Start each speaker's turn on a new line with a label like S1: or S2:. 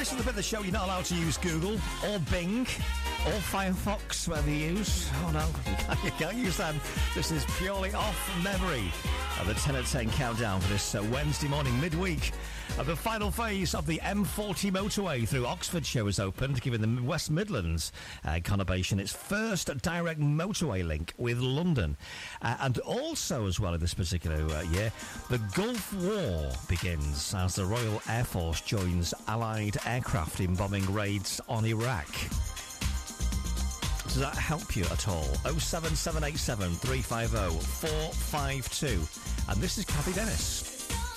S1: This is the bit of the show you're not allowed to use Google or Bing or Firefox, whatever you use. Oh no, you can't use that. This is purely off memory. The 10 at 10 countdown for this Wednesday morning, midweek. The final phase of the M40 motorway through Oxfordshire was opened, giving the West Midlands conurbation its first direct motorway link with London. And also, as well, in this particular year, the Gulf War begins as the Royal Air Force joins Allied aircraft in bombing raids on Iraq. Does that help you at all? 07787 350 452. And this is Kathy Dennis.